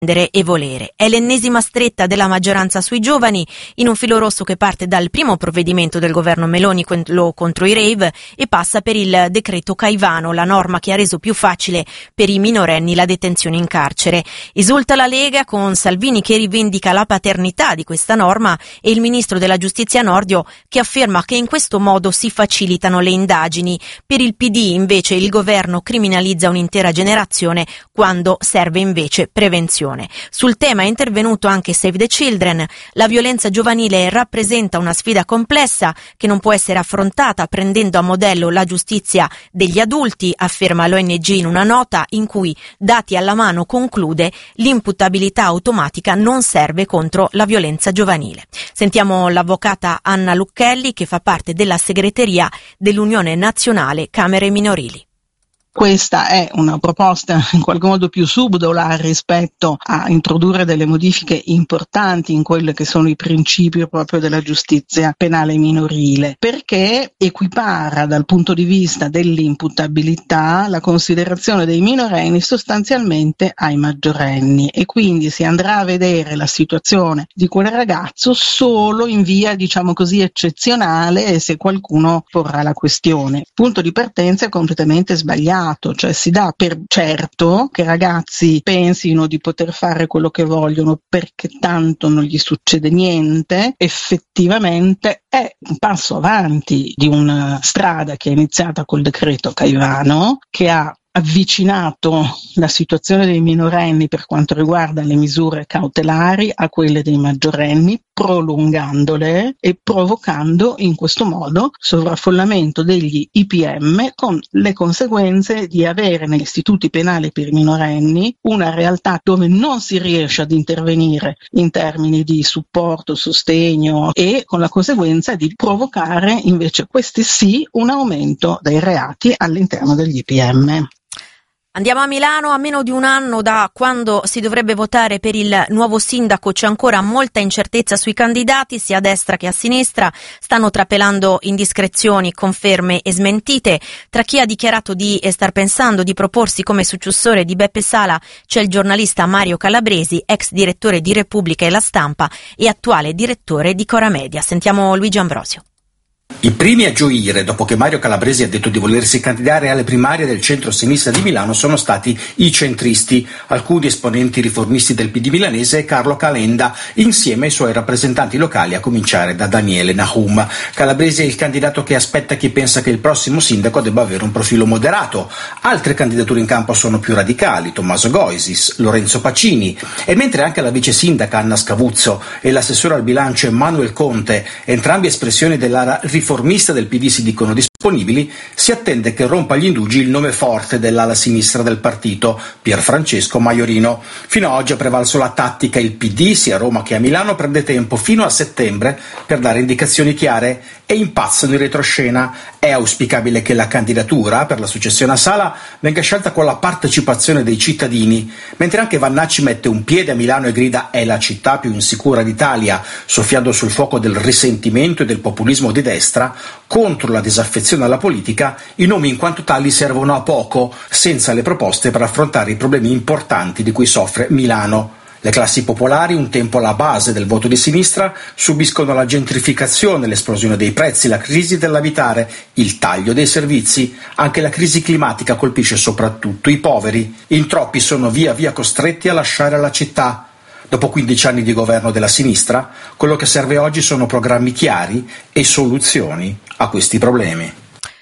e volere. È l'ennesima stretta della maggioranza sui giovani, in un filo rosso che parte dal primo provvedimento del governo Meloni, quello contro i rave, e passa per il decreto Caivano, la norma che ha reso più facile per i minorenni la detenzione in carcere. Esulta la Lega con Salvini che rivendica la paternità di questa norma e il ministro della Giustizia Nordio che afferma che in questo modo si facilitano le indagini. Per il PD invece il governo criminalizza un'intera generazione quando serve invece prevenzione. Sul tema è intervenuto anche Save the Children. La violenza giovanile rappresenta una sfida complessa che non può essere affrontata prendendo a modello la giustizia degli adulti, afferma l'ONG in una nota in cui, dati alla mano, conclude: l'imputabilità automatica non serve contro la violenza giovanile. Sentiamo l'avvocata Anna Lucchelli che fa parte della segreteria dell'Unione Nazionale Camere Minorili. Questa è una proposta in qualche modo più subdola rispetto a introdurre delle modifiche importanti in quelli che sono i principi proprio della giustizia penale minorile, perché equipara dal punto di vista dell'imputabilità la considerazione dei minorenni sostanzialmente ai maggiorenni, e quindi si andrà a vedere la situazione di quel ragazzo solo in via, diciamo così, eccezionale, e se qualcuno porrà la questione. Il punto di partenza è completamente sbagliato. Cioè si dà per certo che ragazzi pensino di poter fare quello che vogliono perché tanto non gli succede niente. Effettivamente è un passo avanti di una strada che è iniziata col decreto Caivano, che ha avvicinato la situazione dei minorenni per quanto riguarda le misure cautelari a quelle dei maggiorenni, prolungandole e provocando in questo modo sovraffollamento degli IPM, con le conseguenze di avere negli istituti penali per i minorenni una realtà dove non si riesce ad intervenire in termini di supporto, sostegno, e con la conseguenza di provocare invece questi sì un aumento dei reati all'interno degli IPM. Andiamo a Milano. A meno di un anno da quando si dovrebbe votare per il nuovo sindaco c'è ancora molta incertezza sui candidati, sia a destra che a sinistra. Stanno trapelando indiscrezioni, conferme e smentite. Tra chi ha dichiarato di star pensando di proporsi come successore di Beppe Sala c'è il giornalista Mario Calabresi, ex direttore di Repubblica e La Stampa e attuale direttore di Cora Media. Sentiamo Luigi Ambrosio. I primi a gioire dopo che Mario Calabresi ha detto di volersi candidare alle primarie del centro-sinistra di Milano sono stati i centristi, alcuni esponenti riformisti del PD milanese e Carlo Calenda, insieme ai suoi rappresentanti locali, a cominciare da Daniele Nahum. Calabresi è il candidato che aspetta chi pensa che il prossimo sindaco debba avere un profilo moderato. Altre candidature in campo sono più radicali: Tommaso Goisis, Lorenzo Pacini, e mentre anche la vice sindaca Anna Scavuzzo e l'assessore al bilancio Emanuel Conte, entrambi espressioni della riformista del PD, si dicono disponibili, si attende che rompa gli indugi il nome forte dell'ala sinistra del partito, Pierfrancesco Maiorino. Fino ad oggi ha prevalso la tattica: il PD, sia a Roma che a Milano, prende tempo fino a settembre per dare indicazioni chiare e impazzano in retroscena. È auspicabile che la candidatura per la successione a Sala venga scelta con la partecipazione dei cittadini, mentre anche Vannacci mette un piede a Milano e grida «è la città più insicura d'Italia», soffiando sul fuoco del risentimento e del populismo di destra. Contro la disaffezione alla politica, i nomi in quanto tali servono a poco, senza le proposte per affrontare i problemi importanti di cui soffre Milano. Le classi popolari, un tempo la base del voto di sinistra, subiscono la gentrificazione, l'esplosione dei prezzi, la crisi dell'abitare, il taglio dei servizi. Anche la crisi climatica colpisce soprattutto i poveri. In troppi sono via via costretti a lasciare la città. Dopo 15 anni di governo della sinistra, quello che serve oggi sono programmi chiari e soluzioni a questi problemi.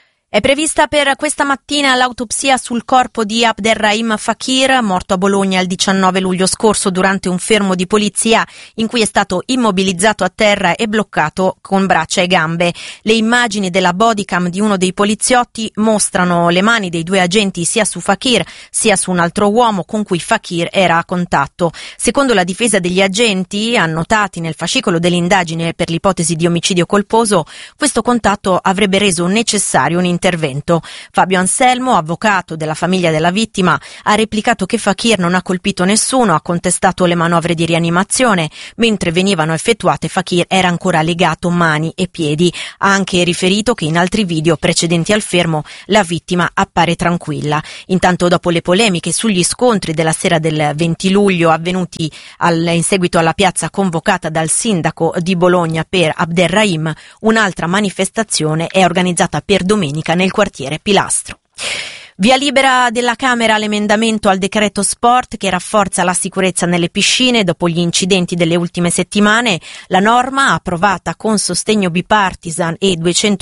È prevista per questa mattina l'autopsia sul corpo di Abderrahim Fakir, morto a Bologna il 19 luglio scorso durante un fermo di polizia in cui è stato immobilizzato a terra e bloccato con braccia e gambe. Le immagini della bodycam di uno dei poliziotti mostrano le mani dei due agenti sia su Fakir sia su un altro uomo con cui Fakir era a contatto. Secondo la difesa degli agenti annotati nel fascicolo dell'indagine per l'ipotesi di omicidio colposo, questo contatto avrebbe reso necessario un intervento. Fabio Anselmo, avvocato della famiglia della vittima, ha replicato che Fakir non ha colpito nessuno, ha contestato le manovre di rianimazione. Mentre venivano effettuate, Fakir era ancora legato mani e piedi. Ha anche riferito che in altri video precedenti al fermo la vittima appare tranquilla. Intanto, dopo le polemiche sugli scontri della sera del 20 luglio avvenuti in seguito alla piazza convocata dal sindaco di Bologna per Abderrahim, un'altra manifestazione è organizzata per domenica nel quartiere Pilastro. Via libera della Camera all'emendamento al decreto sport che rafforza la sicurezza nelle piscine dopo gli incidenti delle ultime settimane. La norma, approvata con sostegno bipartisan e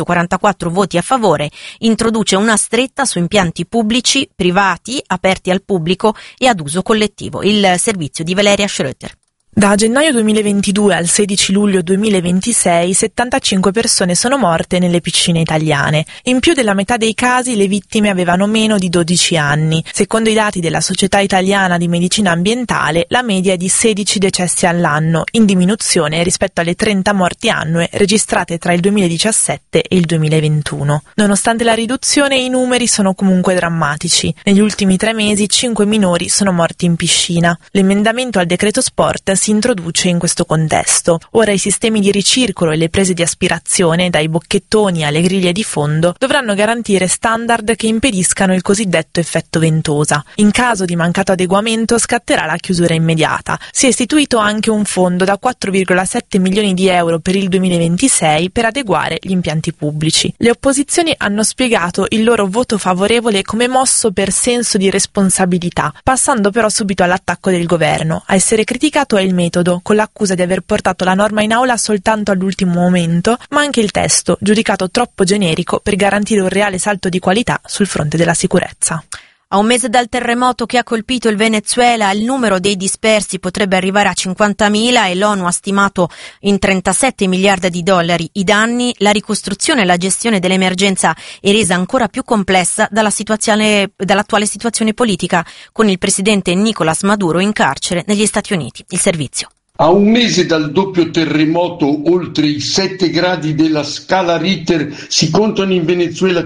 244 voti a favore, introduce una stretta su impianti pubblici, privati, aperti al pubblico e ad uso collettivo. Il servizio di Valeria Schröter. Da gennaio 2022 al 16 luglio 2026, 75 persone sono morte nelle piscine italiane. In più della metà dei casi le vittime avevano meno di 12 anni. Secondo i dati della Società Italiana di Medicina Ambientale, la media è di 16 decessi all'anno, in diminuzione rispetto alle 30 morti annue registrate tra il 2017 e il 2021. Nonostante la riduzione, i numeri sono comunque drammatici. Negli ultimi 3 mesi 5 minori sono morti in piscina. L'emendamento al decreto sport si introduce in questo contesto. Ora i sistemi di ricircolo e le prese di aspirazione, dai bocchettoni alle griglie di fondo, dovranno garantire standard che impediscano il cosiddetto effetto ventosa. In caso di mancato adeguamento scatterà la chiusura immediata. Si è istituito anche un fondo da 4,7 milioni di euro per il 2026 per adeguare gli impianti pubblici. Le opposizioni hanno spiegato il loro voto favorevole come mosso per senso di responsabilità, passando però subito all'attacco del governo. A essere criticato è il metodo, con l'accusa di aver portato la norma in aula soltanto all'ultimo momento, ma anche il testo, giudicato troppo generico per garantire un reale salto di qualità sul fronte della sicurezza. A un mese dal terremoto che ha colpito il Venezuela, il numero dei dispersi potrebbe arrivare a 50.000 e l'ONU ha stimato in 37 miliardi di dollari i danni. La ricostruzione e la gestione dell'emergenza è resa ancora più complessa dall'attuale situazione politica, con il presidente Nicolás Maduro in carcere negli Stati Uniti. Il servizio. A un mese dal doppio terremoto, oltre i 7 gradi della scala Richter, si contano in Venezuela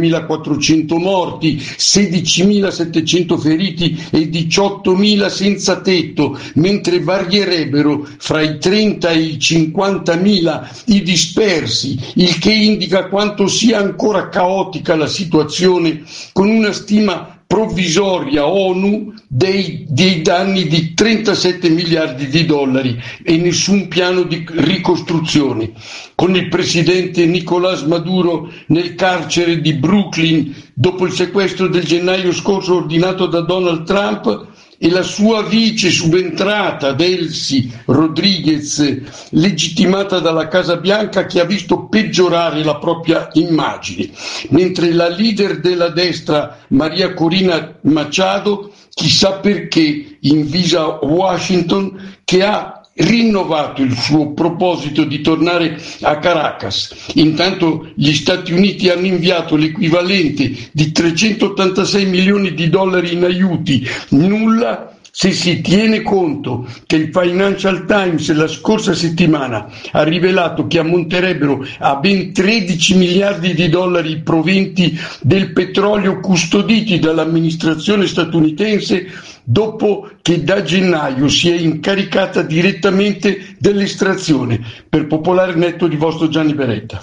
5.400 morti, 16.700 feriti e 18.000 senza tetto, mentre varierebbero fra i 30 e i 50.000 i dispersi, il che indica quanto sia ancora caotica la situazione, con una stima provvisoria ONU dei danni di 37 miliardi di dollari e nessun piano di ricostruzione. Con il presidente Nicolás Maduro nel carcere di Brooklyn dopo il sequestro del gennaio scorso ordinato da Donald Trump e la sua vice subentrata Delcy Rodriguez, legittimata dalla Casa Bianca, che ha visto peggiorare la propria immagine, mentre la leader della destra Maria Corina Machado, chissà perché, invisa a Washington, che ha rinnovato il suo proposito di tornare a Caracas. Intanto gli Stati Uniti hanno inviato l'equivalente di 386 milioni di dollari in aiuti, nulla se si tiene conto che il Financial Times la scorsa settimana ha rivelato che ammonterebbero a ben 13 miliardi di dollari i proventi del petrolio custoditi dall'amministrazione statunitense dopo che da gennaio si è incaricata direttamente dell'estrazione. Per Popolare Netto di vostro Gianni Beretta.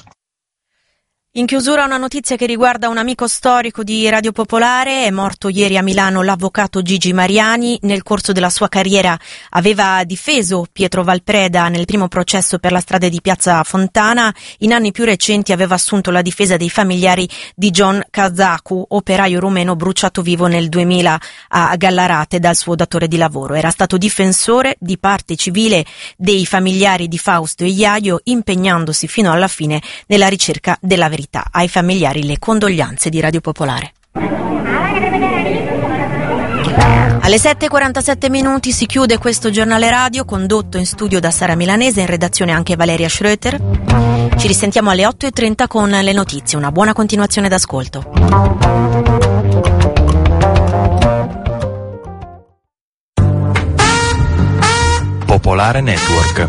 In chiusura una notizia che riguarda un amico storico di Radio Popolare. È morto ieri a Milano l'avvocato Gigi Mariani. Nel corso della sua carriera aveva difeso Pietro Valpreda nel primo processo per la strage di Piazza Fontana. In anni più recenti aveva assunto la difesa dei familiari di John Kazaku, operaio rumeno bruciato vivo nel 2000 a Gallarate dal suo datore di lavoro. Era stato difensore di parte civile dei familiari di Fausto e Iaio, impegnandosi fino alla fine nella ricerca della verità. Ai familiari le condoglianze di Radio Popolare. Alle 7:47 si chiude questo giornale radio, condotto in studio da Sara Milanese, in redazione anche Valeria Schröter. Ci risentiamo alle 8:30 con le notizie. Una buona continuazione d'ascolto. Popolare Network.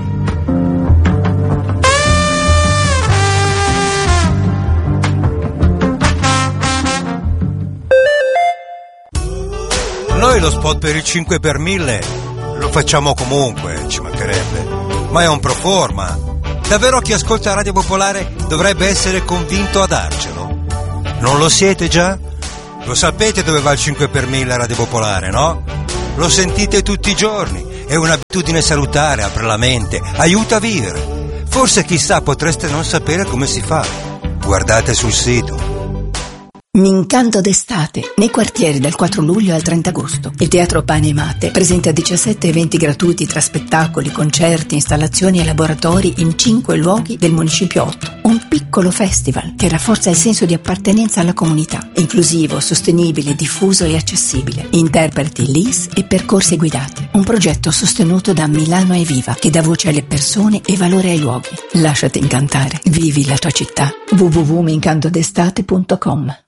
Noi lo spot per il 5 per 1000 lo facciamo comunque, ci mancherebbe. Ma è un pro forma. Davvero chi ascolta Radio Popolare dovrebbe essere convinto a darcelo. Non lo siete già? Lo sapete dove va il 5 per 1000 Radio Popolare, no? Lo sentite tutti i giorni. È un'abitudine salutare, apre la mente, aiuta a vivere. Forse chissà potreste non sapere come si fa. Guardate sul sito. M'incanto d'estate, nei quartieri dal 4 luglio al 30 agosto. Il Teatro Pane e Mate presenta 17 eventi gratuiti tra spettacoli, concerti, installazioni e laboratori in 5 luoghi del Municipio 8. Un piccolo festival che rafforza il senso di appartenenza alla comunità. Inclusivo, sostenibile, diffuso e accessibile. Interpreti, LIS e percorsi guidati. Un progetto sostenuto da Milano è Viva, che dà voce alle persone e valore ai luoghi. Lasciati incantare. Vivi la tua città. www.mincantodestate.com